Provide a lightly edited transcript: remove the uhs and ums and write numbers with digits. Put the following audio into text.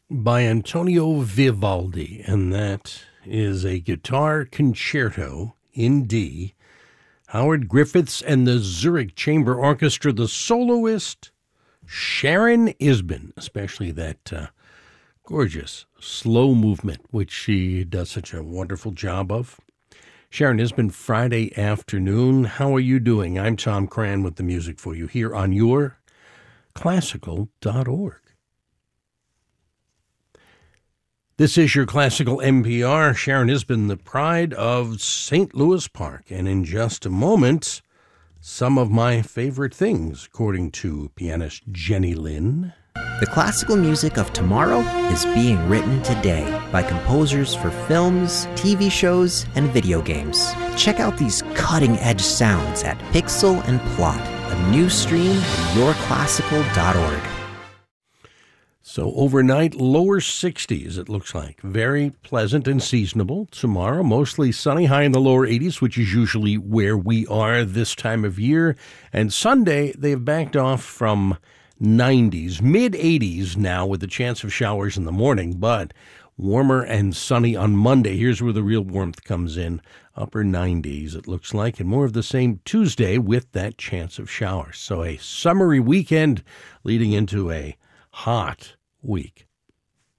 by Antonio Vivaldi, and that is a guitar concerto in D. Howard Griffiths and the Zurich Chamber Orchestra, the soloist Sharon Isbin, especially that gorgeous slow movement, which she does such a wonderful job of. Sharon Isbin, Friday afternoon. How are you doing? I'm Tom Cran with the music for you here on your classical.org. This is your Classical NPR. Sharon Isbin, the pride of St. Louis Park. And in just a moment, some of my favorite things, according to pianist Jenny Lin. The classical music of tomorrow is being written today by composers for films, TV shows, and video games. Check out these cutting-edge sounds at Pixel and Plot, a new stream at yourclassical.org. So overnight, lower 60s, it looks like. Very pleasant and seasonable. Tomorrow, mostly sunny, high in the lower 80s, which is usually where we are this time of year. And Sunday, they've backed off from 90s, mid-80s now with a chance of showers in the morning, but warmer and sunny on Monday. Here's where the real warmth comes in. Upper 90s, it looks like, and more of the same Tuesday with that chance of showers. So a summery weekend leading into a hot week.